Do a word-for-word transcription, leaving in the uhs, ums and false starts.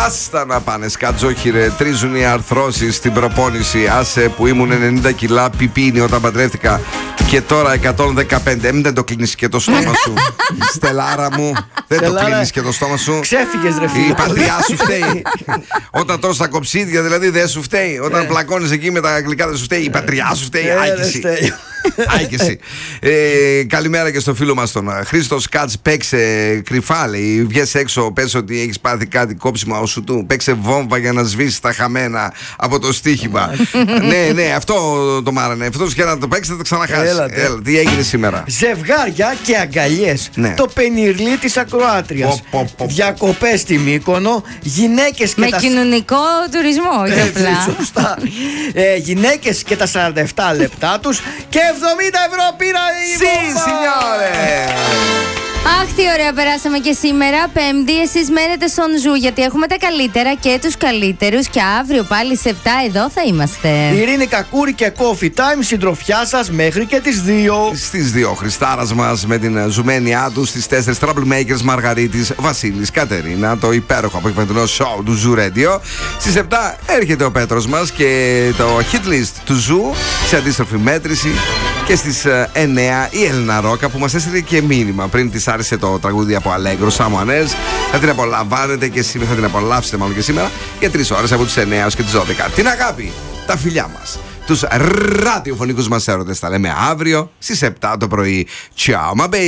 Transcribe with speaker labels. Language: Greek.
Speaker 1: Άστα να πάνε σκατζόχυρε. Τρίζουν οι αρθρώσεις στην προπόνηση. Άσε που ήμουν ενενήντα κιλά πιπίνι όταν παντρεύτηκα και τώρα εκατόν δεκαπέντε. Ε, δεν το κλείνεις και το στόμα σου. Στελάρα μου, δεν το κλείνεις και το στόμα σου.
Speaker 2: Ξέφυγες ρε φίλε.
Speaker 1: Η πατριά σου φταίει. Όταν τρως τα κοψίδια δηλαδή δεν σου φταίει. Όταν πλακώνεις εκεί με τα αγγλικά δεν σου φταίει. Η πατριά σου φταίει. Άκηση. Άι και εσύ. Ε, καλημέρα και στο φίλο μας τον Χρήστο Σκάτς. Παίξε κρυφά, λέει. Βγες έξω, πες ότι έχεις πάθει κάτι κόψιμο αουσού του. Παίξε βόμβα για να σβήσεις τα χαμένα από το στοίχημα. Ναι, ναι, αυτό το μάρανε. Αυτός και να το παίξει θα το ξαναχάσει. Έλα, τι έγινε σήμερα?
Speaker 2: Ζευγάρια και αγκαλιές. Ναι. Το πενιρλί της ακροάτριας. Διακοπές στη Μύκονο. Γυναίκες και
Speaker 3: με
Speaker 2: τα...
Speaker 3: κοινωνικό τουρισμό.
Speaker 2: Έτσι, σωστά. ε, Γυναίκες και τα σαράντα επτά λεπτά τους. Και εβδομήντα ευρώ πήρα η
Speaker 1: βόμβα. Σινιόρε.
Speaker 3: Αχ, τι ωραία περάσαμε και σήμερα. Πέμπτη, εσείς μένετε στον Ζου, γιατί έχουμε τα καλύτερα και τους καλύτερους. Και αύριο πάλι σε επτά εδώ θα είμαστε.
Speaker 2: Ειρήνη Κακούρη και Coffee Time, συντροφιά σας μέχρι και τις δύο.
Speaker 1: Στις δύο Χριστάρας μας με την ζουμένιά του. Στις τέσσερις Troublemakers Μαργαρίτης, Βασίλης, Κατερίνα. Το υπέροχο απογευματινό show του Ζου Radio. Στις επτά έρχεται ο Πέτρος μας και το hit list του Ζου σε αντίστροφη μέτρηση. Και στις εννέα η Έλληνα Ρόκα που μας έστειλε και μήνυμα πριν της άρεσε το τραγούδι από Αλέγκρο, Σαμουανές. Θα την απολαμβάνετε και σήμερα, θα την απολαύσετε μάλλον και σήμερα για τρεις ώρες από τις εννέα έως και τις δώδεκα. Την αγάπη, τα φιλιά μας, τους ραδιοφωνικούς μας έρωτες τα λέμε αύριο στις επτά το πρωί. Ciao, my baby.